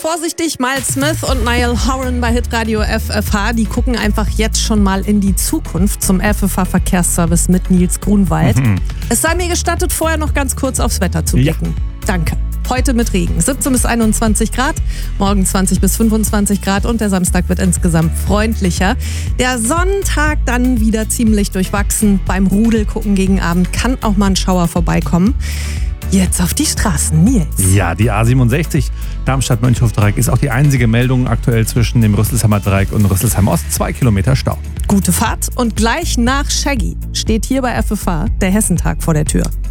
Vorsichtig, Miles Smith und Niall Horan bei Hitradio FFH. Die gucken einfach jetzt schon mal in die Zukunft zum FFH-Verkehrsservice mit Nils Grunwald. Es sei mir gestattet, vorher noch ganz kurz aufs Wetter zu blicken. Danke. Heute mit Regen. 17 bis 21 Grad, morgen 20 bis 25 Grad und der Samstag wird insgesamt freundlicher. Der Sonntag dann wieder ziemlich durchwachsen. Beim Rudel gucken gegen Abend kann auch mal ein Schauer vorbeikommen. Jetzt auf die Straßen, Nils. Ja, die A67 Darmstadt-Mönchhof-Dreieck ist auch die einzige Meldung aktuell zwischen dem Rüsselsheimer Dreieck und Rüsselsheim Ost. 2 Kilometer Stau. Gute Fahrt und gleich nach Shaggy steht hier bei FFH der Hessentag vor der Tür.